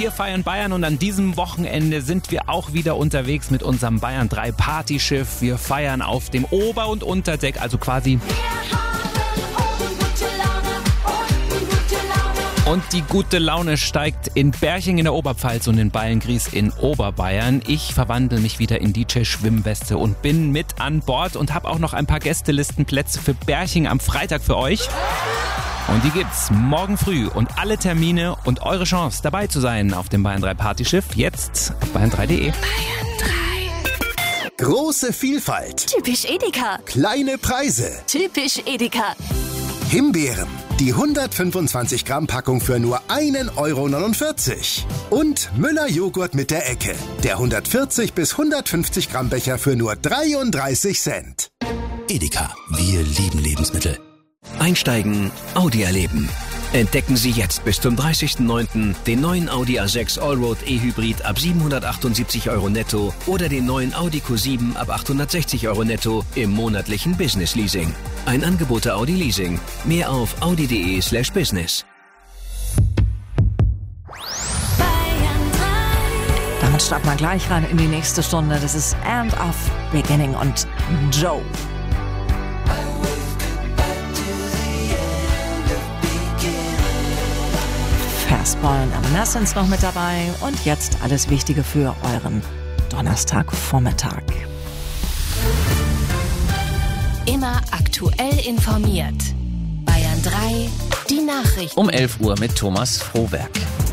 Wir feiern Bayern und an diesem Wochenende sind wir auch wieder unterwegs mit unserem Bayern 3 Partyschiff. Wir feiern auf dem Ober- und Unterdeck, also quasi. Und die gute Laune steigt in Berching in der Oberpfalz und in Beilngries in Oberbayern. Ich verwandle mich wieder in DJ-Schwimmweste und bin mit an Bord und habe auch noch ein paar Gästelistenplätze für Berching am Freitag für euch. Und die gibt's morgen früh und alle Termine und eure Chance dabei zu sein auf dem Bayern 3 Partyschiff jetzt auf bayern3.de. Bayern 3. Große Vielfalt. Typisch Edeka. Kleine Preise. Typisch Edeka. Himbeeren. Die 125 Gramm Packung für nur 1,49 €. Und Müller Joghurt mit der Ecke. Der 140 bis 150 Gramm Becher für nur 33 Cent. Edeka. Wir lieben Lebensmittel. Einsteigen, Audi erleben. Entdecken Sie jetzt bis zum 30.09. den neuen Audi A6 Allroad E-Hybrid ab 778 € netto oder den neuen Audi Q7 ab 860 € netto im monatlichen Business Leasing. Ein Angebot der Audi Leasing. Mehr auf audi.de/business. Damit starten wir gleich rein in die nächste Stunde. Das ist End of Beginning und Joe. Fastball und Evanescence noch mit dabei und jetzt alles Wichtige für euren Donnerstagvormittag. Immer aktuell informiert. Bayern 3, die Nachrichten. Um 11 Uhr mit Thomas Frohwerk.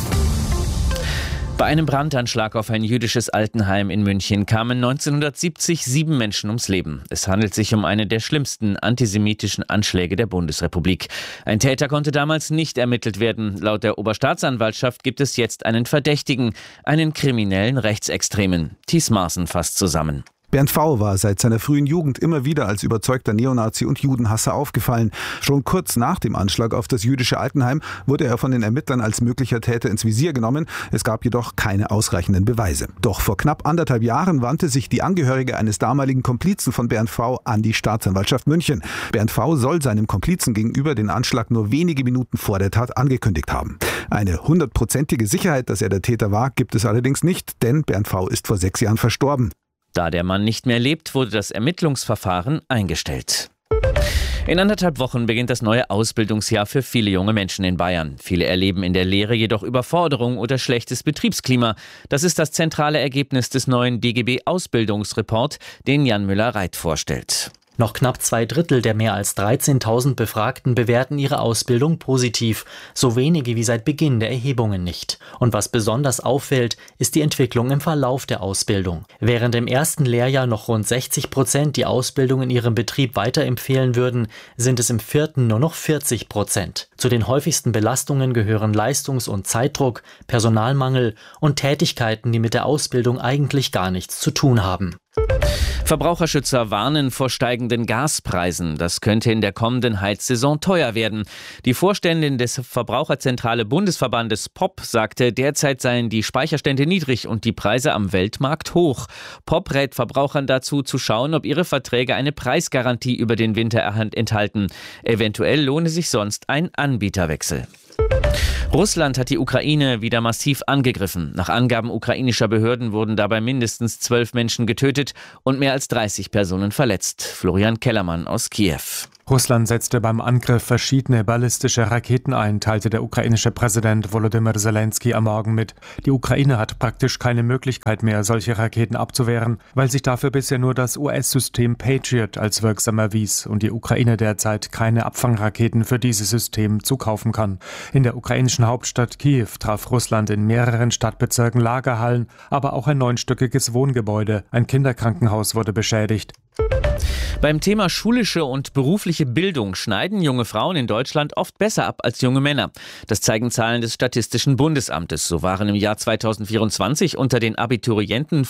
Bei einem Brandanschlag auf ein jüdisches Altenheim in München kamen 1970 7 Menschen ums Leben. Es handelt sich um eine der schlimmsten antisemitischen Anschläge der Bundesrepublik. Ein Täter konnte damals nicht ermittelt werden. Laut der Oberstaatsanwaltschaft gibt es jetzt einen Verdächtigen, einen kriminellen Rechtsextremen. Thies Maaßen fasst zusammen. Bernd V. war seit seiner frühen Jugend immer wieder als überzeugter Neonazi und Judenhasser aufgefallen. Schon kurz nach dem Anschlag auf das jüdische Altenheim wurde er von den Ermittlern als möglicher Täter ins Visier genommen. Es gab jedoch keine ausreichenden Beweise. Doch vor knapp 1,5 Jahren wandte sich die Angehörige eines damaligen Komplizen von Bernd V. an die Staatsanwaltschaft München. Bernd V. soll seinem Komplizen gegenüber den Anschlag nur wenige Minuten vor der Tat angekündigt haben. Eine 100%ige Sicherheit, dass er der Täter war, gibt es allerdings nicht, denn Bernd V. ist vor 6 Jahren verstorben. Da der Mann nicht mehr lebt, wurde das Ermittlungsverfahren eingestellt. In 1,5 Wochen beginnt das neue Ausbildungsjahr für viele junge Menschen in Bayern. Viele erleben in der Lehre jedoch Überforderung oder schlechtes Betriebsklima. Das ist das zentrale Ergebnis des neuen DGB-Ausbildungsreport, den Jan Müller-Reit vorstellt. Noch knapp 2/3 der mehr als 13.000 Befragten bewerten ihre Ausbildung positiv, so wenige wie seit Beginn der Erhebungen nicht. Und was besonders auffällt, ist die Entwicklung im Verlauf der Ausbildung. Während im ersten Lehrjahr noch rund 60% die Ausbildung in ihrem Betrieb weiterempfehlen würden, sind es im 4. nur noch 40%. Zu den häufigsten Belastungen gehören Leistungs- und Zeitdruck, Personalmangel und Tätigkeiten, die mit der Ausbildung eigentlich gar nichts zu tun haben. Verbraucherschützer warnen vor steigenden Gaspreisen. Das könnte in der kommenden Heizsaison teuer werden. Die Vorständin des Verbraucherzentrale Bundesverbandes POP sagte, derzeit seien die Speicherstände niedrig und die Preise am Weltmarkt hoch. POP rät Verbrauchern dazu, zu schauen, ob ihre Verträge eine Preisgarantie über den Winter enthalten. Eventuell lohne sich sonst ein Anbieterwechsel. Russland hat die Ukraine wieder massiv angegriffen. Nach Angaben ukrainischer Behörden wurden dabei mindestens 12 Menschen getötet und mehr als 30 Personen verletzt. Florian Kellermann aus Kiew. Russland setzte beim Angriff verschiedene ballistische Raketen ein, teilte der ukrainische Präsident Volodymyr Zelensky am Morgen mit. Die Ukraine hat praktisch keine Möglichkeit mehr, solche Raketen abzuwehren, weil sich dafür bisher nur das US-System Patriot als wirksam erwies und die Ukraine derzeit keine Abfangraketen für dieses System zukaufen kann. In der ukrainischen Hauptstadt Kiew traf Russland in mehreren Stadtbezirken Lagerhallen, aber auch ein 9-stöckiges Wohngebäude. Ein Kinderkrankenhaus wurde beschädigt. Beim Thema schulische und berufliche Bildung schneiden junge Frauen in Deutschland oft besser ab als junge Männer. Das zeigen Zahlen des Statistischen Bundesamtes. So waren im Jahr 2024 unter den Abiturienten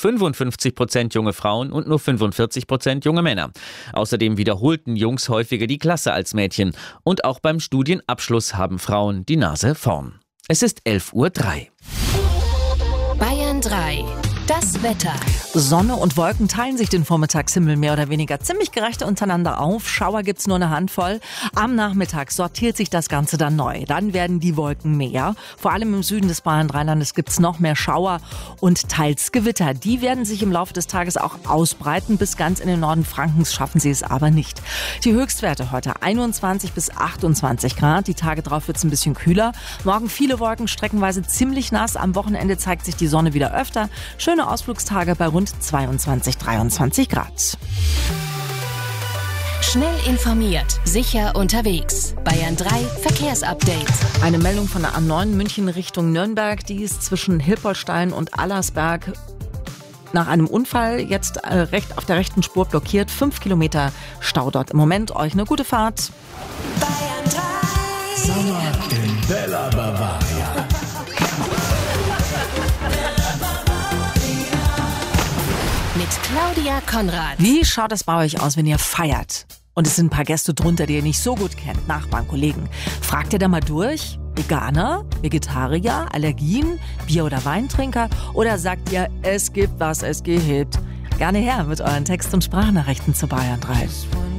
55% junge Frauen und nur 45% junge Männer. Außerdem wiederholten Jungs häufiger die Klasse als Mädchen. Und auch beim Studienabschluss haben Frauen die Nase vorn. Es ist 11:03 Uhr. Bayern 3. Das Wetter. Sonne und Wolken teilen sich den Vormittagshimmel mehr oder weniger ziemlich gerecht untereinander auf. Schauer gibt's nur eine Handvoll. Am Nachmittag sortiert sich das Ganze dann neu. Dann werden die Wolken mehr. Vor allem im Süden des Bayern-Dreilandes gibt's noch mehr Schauer und teils Gewitter. Die werden sich im Laufe des Tages auch ausbreiten. Bis ganz in den Norden Frankens schaffen sie es aber nicht. Die Höchstwerte heute 21 bis 28 Grad. Die Tage drauf wird's ein bisschen kühler. Morgen viele Wolken, streckenweise ziemlich nass. Am Wochenende zeigt sich die Sonne wieder öfter. Schöne Ausflugstage bei rund 22, 23 Grad. Schnell informiert, sicher unterwegs. Bayern 3 Verkehrsupdate. Eine Meldung von der A9 München Richtung Nürnberg. Die ist zwischen Hilpoltstein und Allersberg nach einem Unfall jetzt auf der rechten Spur blockiert. 5 Kilometer Stau dort. Im Moment euch eine gute Fahrt. Bayern 3. Sommer in Bella Bavaria. Mit Claudia Konrad. Wie schaut es bei euch aus, wenn ihr feiert? Und es sind ein paar Gäste drunter, die ihr nicht so gut kennt, Nachbarn, Kollegen. Fragt ihr da mal durch? Veganer, Vegetarier, Allergien, Bier- oder Weintrinker? Oder sagt ihr, es gibt was, es gibt? Gerne her mit euren Text- und Sprachnachrichten zu Bayern 3.